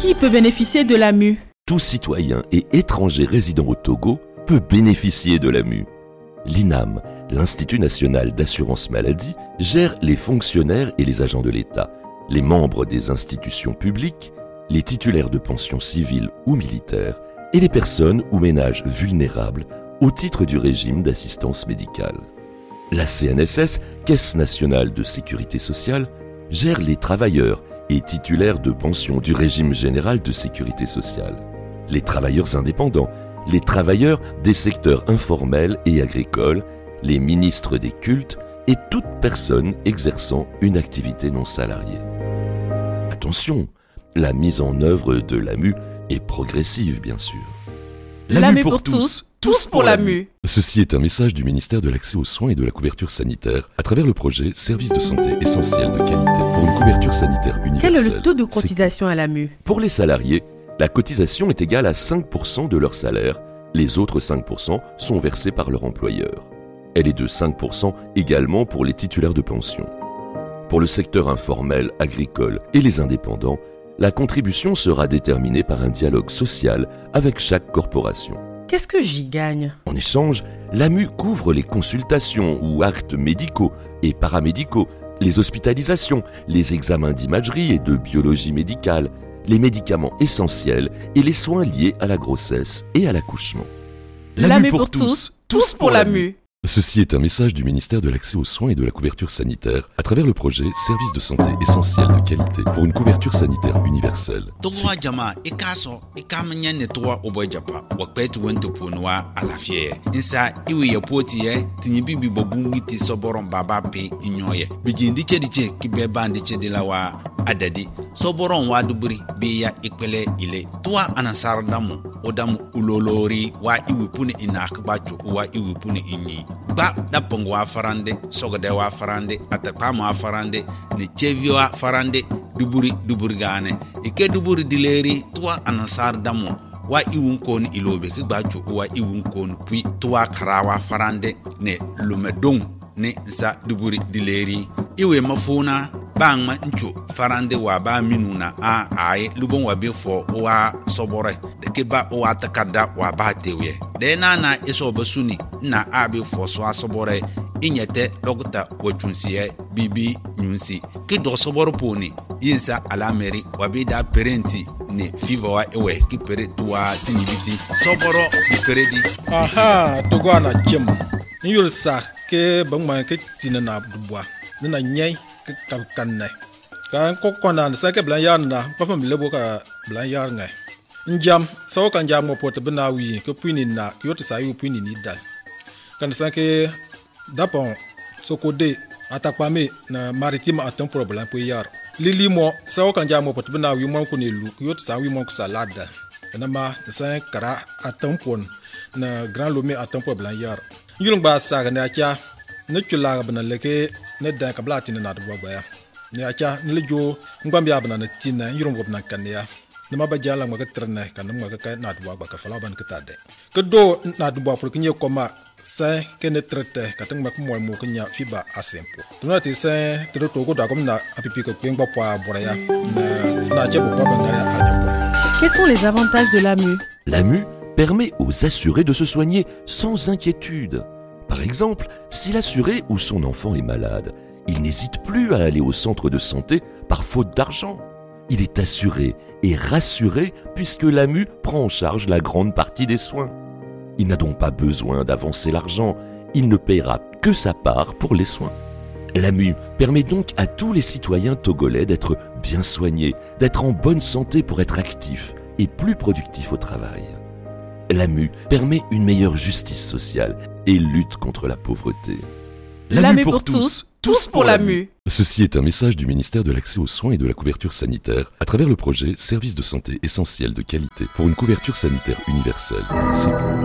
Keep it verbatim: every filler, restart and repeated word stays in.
Qui peut bénéficier de l'A M U? Tout citoyen et étranger résidant au Togo peut bénéficier de l'A M U. L'I N A M, l'Institut national d'assurance maladie, gère les fonctionnaires et les agents de l'État, les membres des institutions publiques, les titulaires de pensions civiles ou militaires et les personnes ou ménages vulnérables au titre du régime d'assistance médicale. La C N S S, Caisse nationale de sécurité sociale, gère les travailleurs et titulaires de pensions du régime général de sécurité sociale, les travailleurs indépendants, les travailleurs des secteurs informels et agricoles, les ministres des cultes et toute personne exerçant une activité non salariée. Attention, la mise en œuvre de l'A M U est progressive, bien sûr. L'A M U pour tous, tous pour l'A M U. Ceci est un message du ministère de l'Accès aux soins et de la couverture sanitaire à travers le projet Services de santé essentiels de qualité pour une couverture sanitaire universelle. Quel est le taux de cotisation à l'A M U? Pour les salariés, la cotisation est égale à cinq pour cent de leur salaire. Les autres cinq pour cent sont versés par leur employeur. Elle est de cinq pour cent également pour les titulaires de pension. Pour le secteur informel, agricole et les indépendants, la contribution sera déterminée par un dialogue social avec chaque corporation. Qu'est-ce que j'y gagne? En échange, l'A M U couvre les consultations ou actes médicaux et paramédicaux, les hospitalisations, les examens d'imagerie et de biologie médicale, les médicaments essentiels et les soins liés à la grossesse et à l'accouchement. L'A M U pour tous, tous pour l'A M U. Ceci est un message du ministère de l'Accès aux soins et de la couverture sanitaire à travers le projet Services de santé essentiels de qualité pour une couverture sanitaire universelle. adadi soboron wa duburi biya ikpele ile tuwa anasar damu odamu ulolori wa iwipuni inakbacho wa iwipuni inyi ba dapongo wa farande sogode wa farande atakpama wa farande ni chevi wa farande duburi duburi gane ike duburi dileri tuwa anasar damu wa iwunkon ilobe kigbacho wa iwunkon pui tuwa karawa farande ne lumedong ne za duburi dileri iwe mafuna bangma ncho farande wa ba minuna a ai lubon wa befo wa sobore de ke ba wa takada wa ba tewe de na na iso basuni na a befo so asobore inyete logta wachunsie bibi nyunsi ke do soboro poni yinsa alameri wa be da parenti ne fiva wa ewe ki pere tuwa tinibiti soboro peredi aha to go na jem nyul sa ke bangma ke tinana dubwa na nyai ka kanne ka ko kona sa ke blan yarna pa fam lebo ka blan yarnga njam so kan jam mo pot bna wi ke puini na yot sa yu puini ni dal kan sa ke dapon so ko de atakpa me na maritime atam problem po yar lili mo so kan jam mo pot bna wi mo ko ne lu yot sa wi mo ko salada na ma sa kara atam pon na grand lomé atam po blan yar yulung ba sa ga na cha ne chula bna leke ne da ka blati na do baya ne acha ne lejo ngam ya bana na tina yurum go na kanya ne ma ba jala ma ka trene kan ma ka na do ba ka fala ban ka tade ke do na do ba pour que nye koma sa ke ne trete ka tan ma ko mo mo kanya fiba asempo tuna ti sa to to go da kom na apipi ko pengba poa boraya na na je bo ba na ya anya. Quels sont les avantages de l'A M U? L'A M U permet aux assurés de se soigner sans inquiétude. Par exemple, si l'assuré ou son enfant est malade, il n'hésite plus à aller au centre de santé par faute d'argent. Il est assuré et rassuré puisque l'A M U prend en charge la grande partie des soins. Il n'a donc pas besoin d'avancer l'argent, il ne paiera que sa part pour les soins. L'A M U permet donc à tous les citoyens togolais d'être bien soignés, d'être en bonne santé pour être actifs et plus productifs au travail. L'A M U permet une meilleure justice sociale et lutte contre la pauvreté. L'A M U pour tous, tous pour l'A M U. Ceci est un message du ministère de l'Accès aux soins et de la couverture sanitaire à travers le projet Services de santé essentiels de qualité pour une couverture sanitaire universelle. C'est